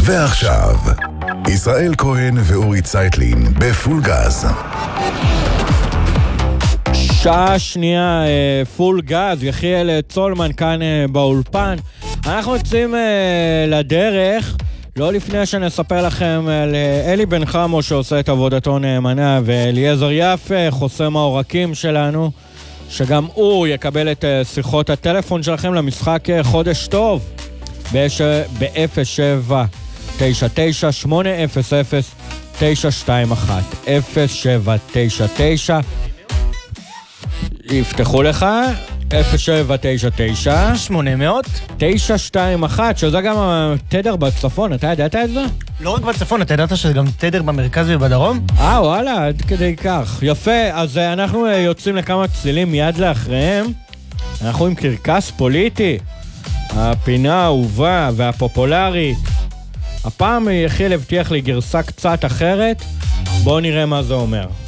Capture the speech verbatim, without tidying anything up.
ועכשיו, ישראל כהן ואורי צייטלין בפול גז. שעה שנייה, פול גז, יחיאל צולמן כאן באולפן. אנחנו יוצאים לדרך, לא לפני שנספר לכם על אלי בן חמו שעושה את עבודתו נאמנה, ואליעזר יפה, חוסם העורקים שלנו, שגם הוא יקבל את שיחות הטלפון שלכם למשחק חודש טוב ב-אפס שבע תשע תשע שמונה אפס אפס תשע שתיים אחת אפס שבע תשע תשע. יפתחו לך אפס שבע תשע תשע שמונה מאות תשע שתיים אחת, שזה גם התדר בצפון. אתה ידעת את זה? לא רק בצפון, אתה ידעת שזה גם תדר במרכז ובדרום? אה, וואלה, עד כדי כך. יפה, אז אנחנו יוצאים לכמה צלילים מיד לאחריהם. אנחנו עם קרקס פוליטי, הפינה האהובה והפופולרית. הפעם יחיל הבטיח לי גרסה קצת אחרת, בואו נראה מה זה אומר.